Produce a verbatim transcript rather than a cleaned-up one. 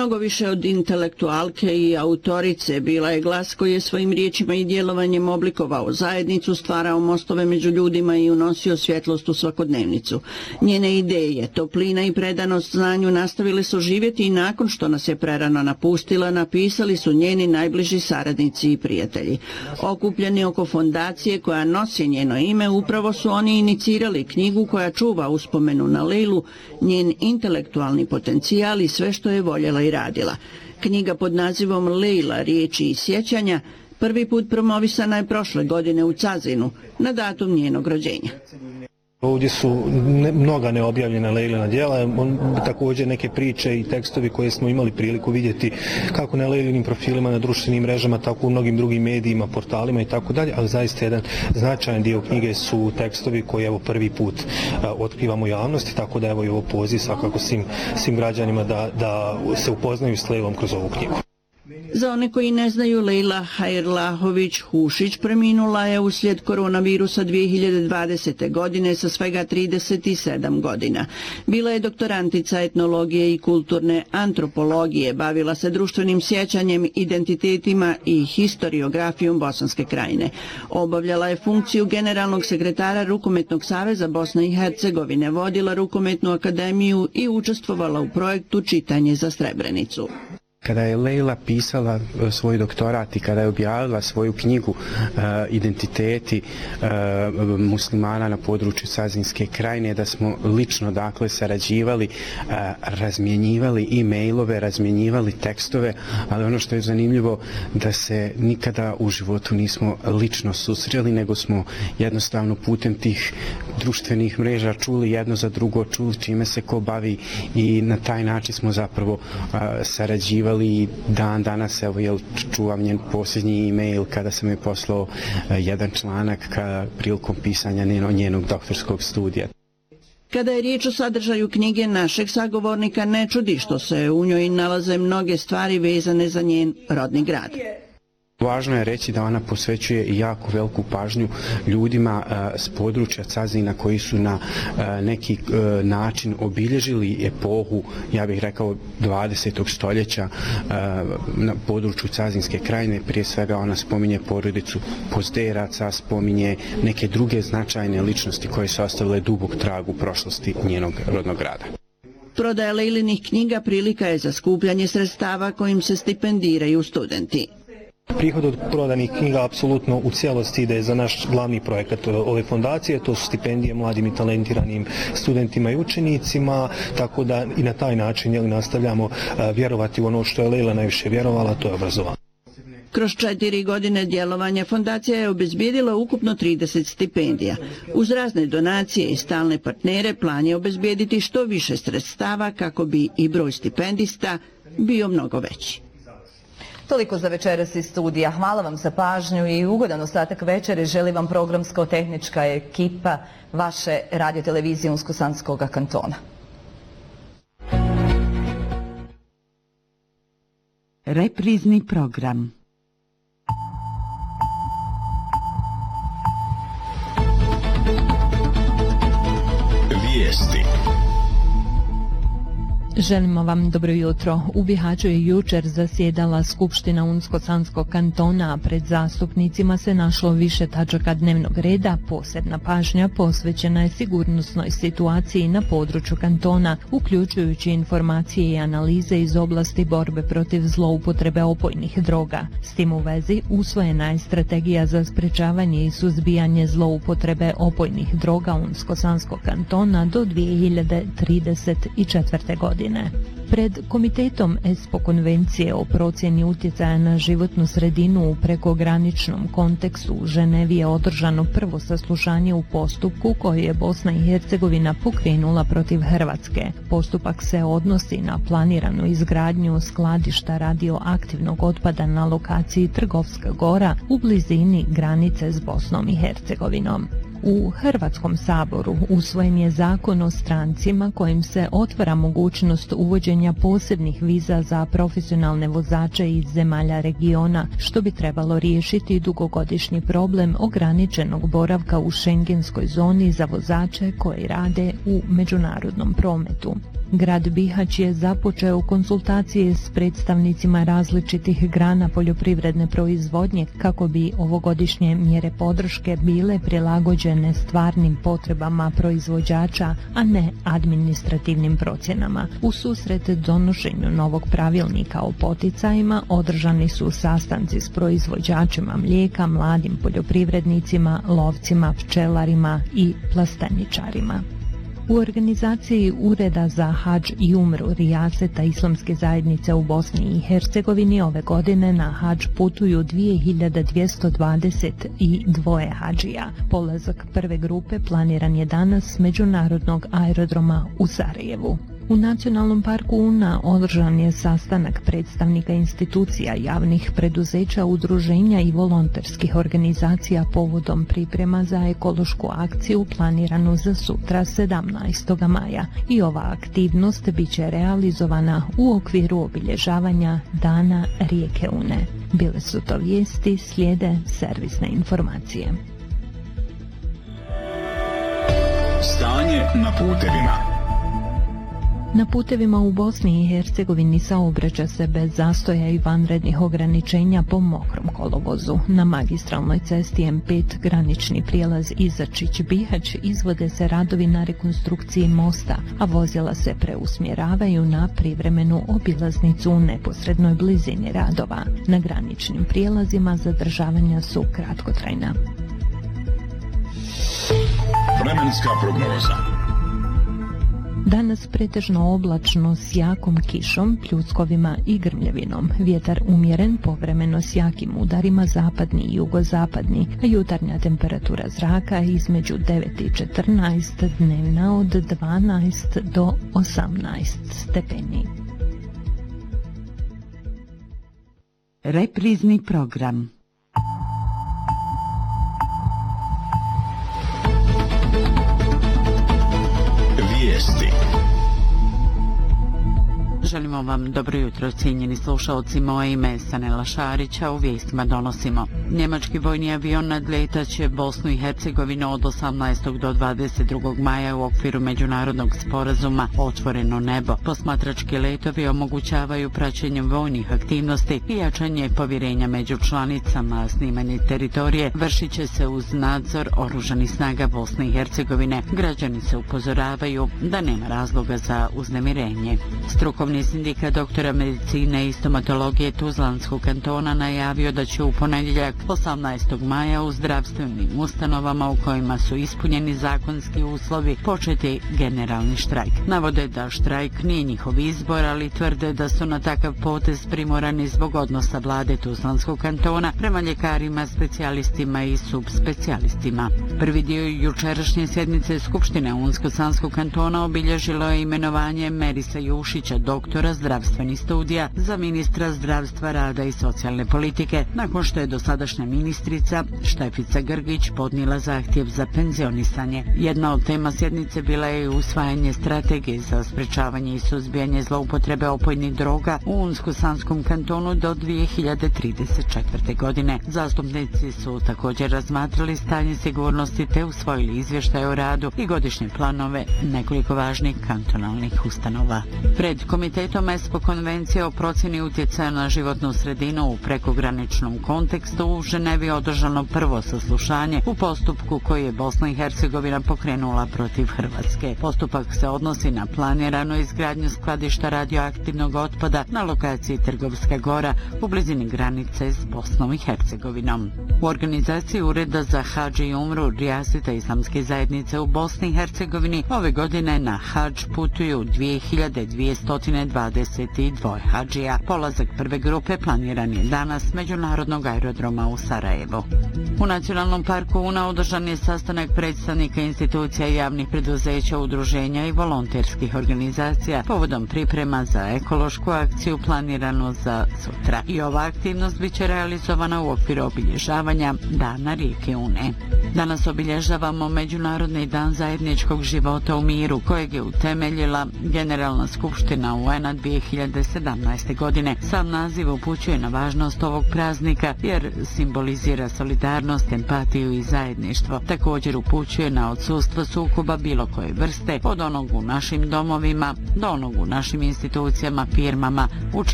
Mnogo više od intelektualke i autorice, bila je glas koji je svojim riječima i djelovanjem oblikovao zajednicu, stvarao mostove među ljudima i unosio svjetlost u svakodnevnicu. Njene ideje, toplina i predanost znanju nastavile su živjeti i nakon što nas je prerano napustila, napisali su njeni najbliži saradnici i prijatelji. Okupljeni oko fondacije koja nosi njeno ime, upravo su oni inicirali knjigu koja čuva uspomenu na Leilu, njen intelektualni potencijal i sve što je voljela i radila. Knjiga pod nazivom Leila, riječi i sjećanja prvi put promovisana je prošle godine u Cazinu na datum njenog rođenja. Ovdje su ne, mnoga neobjavljena Leilina djela, on, također neke priče i tekstovi koje smo imali priliku vidjeti kako na Leilinim profilima na društvenim mrežama, tako u mnogim drugim medijima, portalima i tako dalje, ali zaista jedan značajan dio knjige su tekstovi koji evo prvi put a, otkrivamo u javnosti, tako da evo i ovo poziv svakako svim, svim građanima da, da se upoznaju s Leilom kroz ovu knjigu. Za one koji ne znaju, Leila Hajrlahović-Hušić preminula je uslijed koronavirusa dvije hiljade dvadesete. godine sa svega trideset sedam godina. Bila je doktorantica etnologije i kulturne antropologije, bavila se društvenim sjećanjem, identitetima i historiografijom Bosanske krajine. Obavljala je funkciju generalnog sekretara Rukometnog saveza Bosne i Hercegovine, vodila Rukometnu akademiju i učestvovala u projektu Čitanje za Srebrenicu. Kada je Leila pisala svoj doktorat i kada je objavila svoju knjigu uh, Identiteti uh, muslimana na području Cazinske krajine, da smo lično dakle sarađivali, uh, razmjenjivali e-mailove, razmjenjivali tekstove, ali ono što je zanimljivo da se nikada u životu nismo lično susreli, nego smo jednostavno putem tih društvenih mreža čuli jedno za drugo, čuli čime se ko bavi i na taj način smo zapravo uh, sarađivali. I dan danas, evo, jel, čuvam njen posljednji e-mail kada sam je poslao uh, jedan članak ka, prilikom pisanja njeno, njenog doktorskog studija. Kada je riječ o sadržaju knjige našeg sagovornika, ne čudi što se u njoj nalaze mnoge stvari vezane za njen rodni grad. Važno je reći da ona posvećuje jako veliku pažnju ljudima a, s područja Cazina koji su na a, neki a, način obilježili epohu, ja bih rekao, dvadesetog stoljeća a, na području Cazinske krajine. Prije svega ona spominje porodicu Pozderaca, spominje neke druge značajne ličnosti koje su ostavile dubok trag u prošlosti njenog rodnog grada. Prodaja Leilinih knjiga prilika je za skupljanje sredstava kojim se stipendiraju studenti. Prihod od prodanih knjiga apsolutno u cijelosti ide za naš glavni projekat ove fondacije, to su stipendije mladim i talentiranim studentima i učenicima, tako da i na taj način jeli, nastavljamo a, vjerovati u ono što je Leila najviše vjerovala, to je obrazovanje. Kroz četiri godine djelovanja fondacija je obezbijedila ukupno trideset stipendija. Uz razne donacije i stalne partnere plan je obezbijediti što više sredstava kako bi i broj stipendista bio mnogo veći. Toliko za večeras iz studija. Hvala vam za pažnju i ugodan ostatak večere želi vam programsko-tehnička ekipa vaše radiotelevizije Unsko-Sanskog kantona. Reprizni program. Vijesti. Želimo vam dobro jutro. U Bihaću je jučer zasjedala Skupština Unsko-Sanskog kantona, a pred zastupnicima se našlo više tačaka dnevnog reda. Posebna pažnja posvećena je sigurnosnoj situaciji na području kantona, uključujući informacije i analize iz oblasti borbe protiv zloupotrebe opojnih droga. S tim u vezi usvojena je strategija za sprečavanje i suzbijanje zloupotrebe opojnih droga Unsko-Sanskog kantona do dvije hiljade trideset četvrte. godine. Pred Komitetom ESPO konvencije o procjeni utjecaja na životnu sredinu u prekograničnom kontekstu u Ženevi je održano prvo saslušanje u postupku koji je Bosna i Hercegovina pokrenula protiv Hrvatske. Postupak se odnosi na planiranu izgradnju skladišta radioaktivnog otpada na lokaciji Trgovska gora u blizini granice s Bosnom i Hercegovinom. U Hrvatskom saboru usvojen je zakon o strancima kojim se otvara mogućnost uvođenja posebnih viza za profesionalne vozače iz zemalja regiona, što bi trebalo riješiti dugogodišnji problem ograničenog boravka u šengenskoj zoni za vozače koji rade u međunarodnom prometu. Grad Bihać je započeo konsultacije s predstavnicima različitih grana poljoprivredne proizvodnje kako bi ovogodišnje mjere podrške bile prilagođene stvarnim potrebama proizvođača, a ne administrativnim procjenama. U susret donošenju novog pravilnika o poticajima održani su sastanci s proizvođačima mlijeka, mladim poljoprivrednicima, lovcima, pčelarima i plasteničarima. U organizaciji Ureda za hadž i umru Rijaseta Islamske zajednice u Bosni i Hercegovini ove godine na hadž putuju dvije hiljade dvjesto dvadeset dva hadžija. Polazak prve grupe planiran je danas s međunarodnog aerodroma u Sarajevu. U Nacionalnom parku Una održan je sastanak predstavnika institucija, javnih preduzeća, udruženja i volonterskih organizacija povodom priprema za ekološku akciju planiranu za sutra sedamnaestog maja. I ova aktivnost bit će realizovana u okviru obilježavanja Dana rijeke Une. Bile su to vijesti, slijede servisne informacije. Stanje na putevima. Na putevima u Bosni i Hercegovini saobraća se bez zastoja i vanrednih ograničenja po mokrom kolovozu. Na magistralnoj cesti M pet granični prijelaz Izačić-Bihać izvode se radovi na rekonstrukciji mosta, a vozila se preusmjeravaju na privremenu obilaznicu u neposrednoj blizini radova. Na graničnim prijelazima zadržavanja su kratkotrajna. Vremenska prognoza. Danas pretežno oblačno s jakom kišom, pljuskovima i grmljavinom. Vjetar umjeren, povremeno s jakim udarima, zapadni i jugozapadni, a jutarnja temperatura zraka između devet i četrnaest, dnevna od dvanaest do osamnaest stepeni. Reprizni program. Vijesti. Želimo vam dobro jutro, cijenjeni slušalci. Moje ime je Sanela Šarića, u vijestima donosimo. Njemački vojni avion nadletaće Bosnu i Hercegovinu od osamnaestog do dvadeset drugog maja u okviru međunarodnog sporazuma Otvoreno nebo. Posmatrački letovi omogućavaju praćenje vojnih aktivnosti i jačanje povjerenja među članicama. Snimanje teritorije vršit će se uz nadzor oružanih snaga Bosne i Hercegovine. Građani se upozoravaju da nema razloga za uznemirenje. Strukovni sindikat doktora medicine i stomatologije Tuzlanskog kantona najavio da će u ponedjeljak osamnaestog maja u zdravstvenim ustanovama u kojima su ispunjeni zakonski uslovi početi generalni štrajk. Navode da štrajk nije njihov izbor, ali tvrde da su na takav potez primorani zbog odnosa vlade Tuzlanskog kantona prema ljekarima, specijalistima i subspecijalistima. Prvi dio jučerašnje sjednice Skupštine Unsko-Sanskog kantona obilježilo je imenovanje Merisa Jušića, doktora zdravstvenih studija, za ministra zdravstva, rada i socijalne politike, nakon što je dosadašnja ministrica Štefica Grgić podnijela zahtjev za penzionisanje. Jedna od tema sjednice bila je usvajanje strategije za sprečavanje i suzbijanje zloupotrebe opojnih droga u Unsko-Sanskom kantonu do dvije hiljade trideset četvrte. godine. Zastupnici su također razmatrali stanje sigurnosti te usvojili izvještaje o radu i godišnje planove nekoliko važnih kantonalnih ustanova. Pred Komitetom ESPO konvencije o procjeni utjecaja na životnu sredinu u prekograničnom kontekstu u Ženevi održano prvo saslušanje u postupku koji je Bosna i Hercegovina pokrenula protiv Hrvatske. Postupak se odnosi na planiranu izgradnju skladišta radioaktivnog otpada na lokaciji Trgovska gora u blizini granice s Bosnom i Hercegovinom. U organizaciji Ureda za hadž i umru Rijaseta Islamske zajednice u Bosni i Hercegovini ove godine na hadž putuju dvije hiljade dvjesto dvadeset dva hadžija. Polazak prve grupe planiran je danas s međunarodnog aerodroma u Sarajevu. U Nacionalnom parku Una održan je sastanak predstavnika institucija, javnih preduzeća, udruženja i volonterskih organizacija povodom priprema za ekološku akciju planiranu za sutra. I ova aktivnost bit će realizovana u okviru obilježavanja Dana rijeke Une. Danas obilježavamo Međunarodni dan zajedničkog života u miru, kojeg je utemeljila Generalna skupština U N-a dvije hiljade sedamnaeste. godine. Sam naziv upućuje na važnost ovog praznika jer simbolizira solidarnost, empatiju i zajedništvo. Također upućuje na odsustvo sukoba bilo koje vrste, od onog u našim domovima do onog u našim institucijama, firmama, u